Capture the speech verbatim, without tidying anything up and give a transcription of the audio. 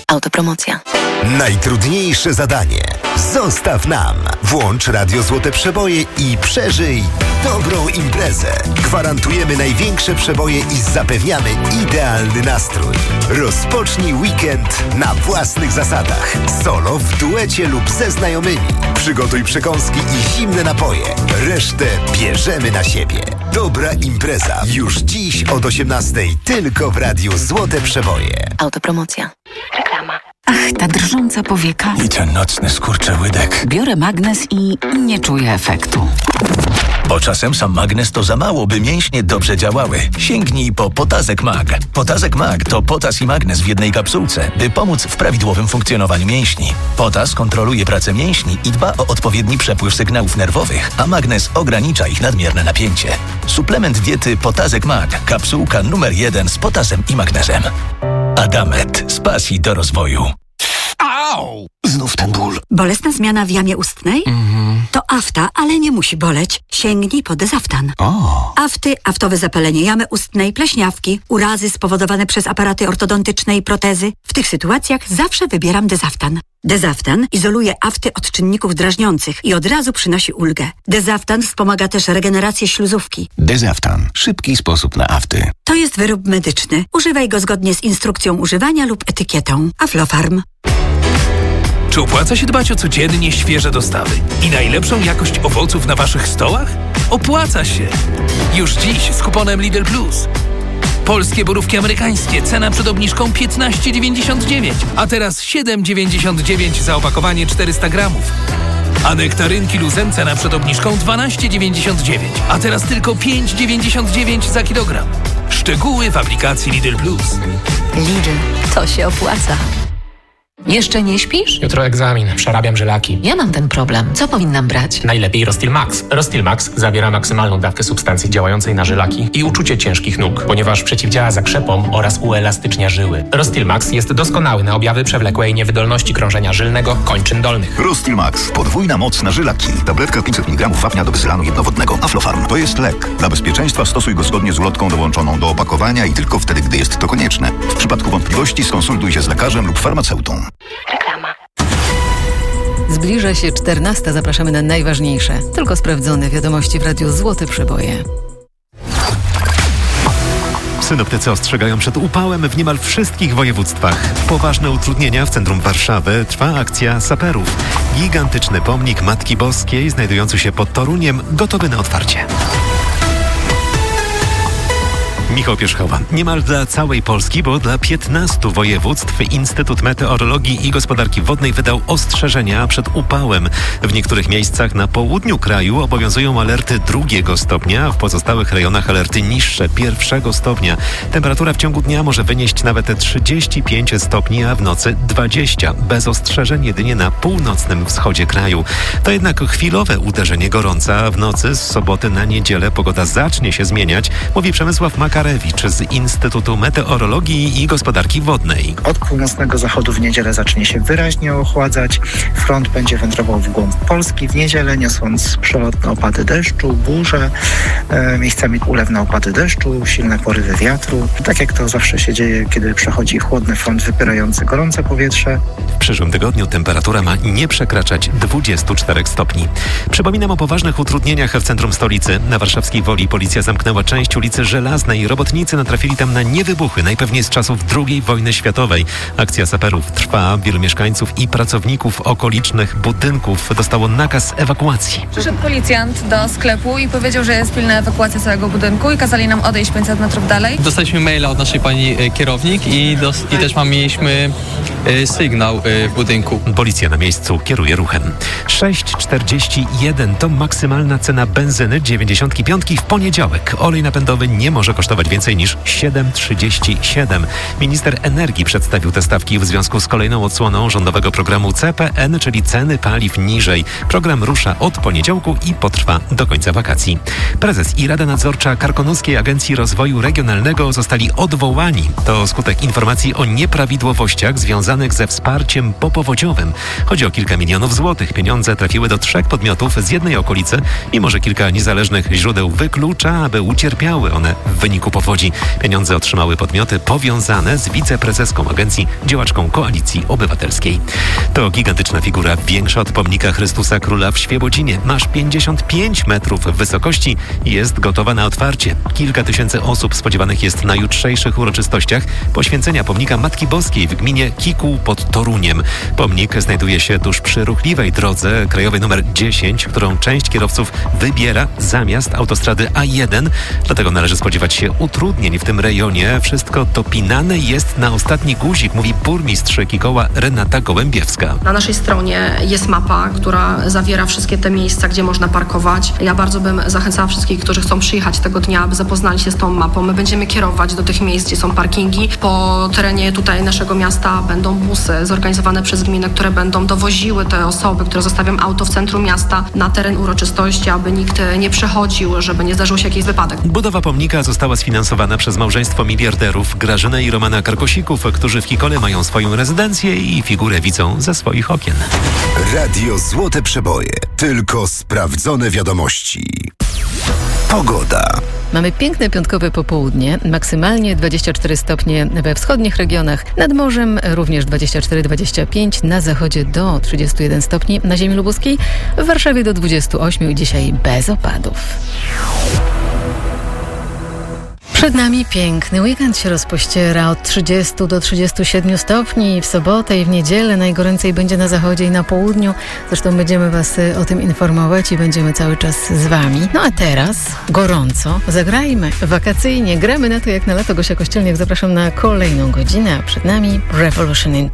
Autopromocja. Najtrudniejsze zadanie. Zostaw nam. Włącz Radio Złote Przeboje i przeżyj dobrą imprezę. Gwarantujemy największe przeboje i zapewniamy idealny nastrój. Rozpocznij weekend na własnych zasadach. Solo, w duecie lub ze znajomymi. Przygotuj przekąski i zimne napoje. Resztę bierzemy na siebie. Dobra impreza. Już dziś od osiemnastej tylko w Radiu Złote Przeboje. Autopromocja. Reklama. Ach, ta drżąca powieka. I ten nocny skurczyłydek. Biorę magnes i nie czuję efektu. Bo czasem sam magnes to za mało, by mięśnie dobrze działały. Sięgnij po Potazek Mag. Potazek Mag to potas i magnes w jednej kapsułce, by pomóc w prawidłowym funkcjonowaniu mięśni. Potas kontroluje pracę mięśni i dba o odpowiedni przepływ sygnałów nerwowych, a magnes ogranicza ich nadmierne napięcie. Suplement diety Potazek Mag. Kapsułka numer jeden z potasem i magnezem. Adamet. Z pasji do rozwoju. Au! Znów ten ból. Bolesna zmiana w jamie ustnej? Mhm. To afta, ale nie musi boleć. Sięgnij po Dezaftan. O. Afty, aftowe zapalenie jamy ustnej, pleśniawki, urazy spowodowane przez aparaty ortodontyczne i protezy. W tych sytuacjach zawsze wybieram Dezaftan. Dezaftan izoluje afty od czynników drażniących i od razu przynosi ulgę. Dezaftan wspomaga też regenerację śluzówki. Dezaftan. Szybki sposób na afty. To jest wyrób medyczny. Używaj go zgodnie z instrukcją używania lub etykietą. Aflofarm. Czy opłaca się dbać o codziennie świeże dostawy i najlepszą jakość owoców na waszych stołach? Opłaca się! Już dziś z kuponem Lidl Plus. Polskie borówki amerykańskie, cena przed obniżką piętnaście dziewięćdziesiąt dziewięć, a teraz siedem dziewięćdziesiąt dziewięć za opakowanie czterysta gramów. A nektarynki Luzem, cena przed obniżką dwanaście dziewięćdziesiąt dziewięć, a teraz tylko pięć dziewięćdziesiąt dziewięć za kilogram. Szczegóły w aplikacji Lidl Plus. Lidl, to się opłaca. Jeszcze nie śpisz? Jutro egzamin, przerabiam żylaki. Ja mam ten problem. Co powinnam brać? Najlepiej Rostil Max. Rostil Max zawiera maksymalną dawkę substancji działającej na żylaki i uczucie ciężkich nóg, ponieważ przeciwdziała zakrzepom oraz uelastycznia żyły. Rostil Max jest doskonały na objawy przewlekłej niewydolności krążenia żylnego kończyn dolnych. Rostil Max. Podwójna moc na żylaki. Tabletka pięćset miligramów wapnia do wysylanu jednowodnego. Aflofarm. To jest lek. Dla bezpieczeństwa stosuj go zgodnie z ulotką dołączoną do opakowania i tylko wtedy, gdy jest to konieczne. W przypadku wątpliwości skonsultuj się z lekarzem lub farmaceutą. Reklama. Zbliża się czternasta. Zapraszamy na najważniejsze, tylko sprawdzone wiadomości w Radiu Złote Przeboje. Synoptycy ostrzegają przed upałem w niemal wszystkich województwach. Poważne utrudnienia w centrum Warszawy. Trwa akcja saperów. Gigantyczny pomnik Matki Boskiej znajdujący się pod Toruniem, gotowy na otwarcie. Michał Pierzchowa. Niemal dla całej Polski, bo dla piętnastu województw Instytut Meteorologii i Gospodarki Wodnej wydał ostrzeżenia przed upałem. W niektórych miejscach na południu kraju obowiązują alerty drugiego stopnia, w pozostałych rejonach alerty niższe pierwszego stopnia. Temperatura w ciągu dnia może wynieść nawet trzydzieści pięć stopni, a w nocy dwadzieścia. Bez ostrzeżeń jedynie na północnym wschodzie kraju. To jednak chwilowe uderzenie gorąca. W nocy z soboty na niedzielę pogoda zacznie się zmieniać, mówi Przemysław Makarewicz z Instytutu Meteorologii i Gospodarki Wodnej. Od północnego zachodu w niedzielę zacznie się wyraźnie ochładzać. Front będzie wędrował w głąb Polski w niedzielę, niosąc przelotne opady deszczu, burze, e, miejscami ulewne opady deszczu, silne porywy wiatru. Tak jak to zawsze się dzieje, kiedy przechodzi chłodny front wypierający gorące powietrze. W przyszłym tygodniu temperatura ma nie przekraczać dwudziestu czterech stopni. Przypominam o poważnych utrudnieniach w centrum stolicy. Na warszawskiej Woli policja zamknęła część ulicy Żelaznej. Robotnicy natrafili tam na niewybuchy, najpewniej z czasów drugiej wojny światowej. Akcja saperów trwa. Wielu mieszkańców i pracowników okolicznych budynków dostało nakaz ewakuacji. Przyszedł policjant do sklepu i powiedział, że jest pilna ewakuacja całego budynku i kazali nam odejść pięćset metrów dalej. Dostaliśmy maila od naszej pani kierownik i, dos- i też mam, mieliśmy y, sygnał y, w budynku. Policja na miejscu kieruje ruchem. sześć czterdzieści jeden to maksymalna cena benzyny dziewięćdziesiątki piątki w poniedziałek. Olej napędowy nie może kosztować więcej niż siedem trzydzieści siedem. Minister energii przedstawił te stawki w związku z kolejną odsłoną rządowego programu C P N, czyli ceny paliw niżej. Program rusza od poniedziałku i potrwa do końca wakacji. Prezes i Rada Nadzorcza Karkonoskiej Agencji Rozwoju Regionalnego zostali odwołani. To skutek informacji o nieprawidłowościach związanych ze wsparciem popowodziowym. Chodzi o kilka milionów złotych. Pieniądze trafiły do trzech podmiotów z jednej okolicy, mimo że kilka niezależnych źródeł wyklucza, aby ucierpiały one w wyniku wyniku powodzi. Pieniądze otrzymały podmioty powiązane z wiceprezeską agencji, działaczką Koalicji Obywatelskiej. To gigantyczna figura, większa od pomnika Chrystusa Króla w Świebodzinie. Ma aż pięćdziesiąt pięć metrów wysokości i jest gotowa na otwarcie. Kilka tysięcy osób spodziewanych jest na jutrzejszych uroczystościach poświęcenia pomnika Matki Boskiej w gminie Kikuł pod Toruniem. Pomnik znajduje się tuż przy ruchliwej drodze krajowej numer dziesięć, którą część kierowców wybiera zamiast autostrady A jeden. Dlatego należy spodziewać się utrudnień w tym rejonie. Wszystko dopinane jest na ostatni guzik, mówi burmistrz Kikoła Renata Gołębiewska. Na naszej stronie jest mapa, która zawiera wszystkie te miejsca, gdzie można parkować. Ja bardzo bym zachęcała wszystkich, którzy chcą przyjechać tego dnia, aby zapoznali się z tą mapą. My będziemy kierować do tych miejsc, gdzie są parkingi. Po terenie tutaj naszego miasta będą busy zorganizowane przez gminę, które będą dowoziły te osoby, które zostawią auto w centrum miasta na teren uroczystości, aby nikt nie przechodził, żeby nie zdarzył się jakiś wypadek. Budowa pomnika została sfinansowana przez małżeństwo miliarderów Grażynę i Romana Karkosików, którzy w Kikole mają swoją rezydencję i figurę widzą ze swoich okien. Radio Złote Przeboje. Tylko sprawdzone wiadomości. Pogoda. Mamy piękne piątkowe popołudnie, maksymalnie dwadzieścia cztery stopnie we wschodnich regionach, nad morzem również dwadzieścia cztery dwadzieścia pięć, na zachodzie do trzydziestu jeden stopni, na ziemi lubuskiej, w Warszawie do dwudziestu ośmiu i dzisiaj bez opadów. Przed nami piękny weekend się rozpościera od trzydziestu do trzydziestu siedmiu stopni. W sobotę i w niedzielę najgoręcej będzie na zachodzie i na południu. Zresztą będziemy Was o tym informować i będziemy cały czas z Wami. No a teraz gorąco zagrajmy, wakacyjnie. Gramy na to jak na lato. Gosia Kościelniak, zapraszam na kolejną godzinę, a przed nami Revolution in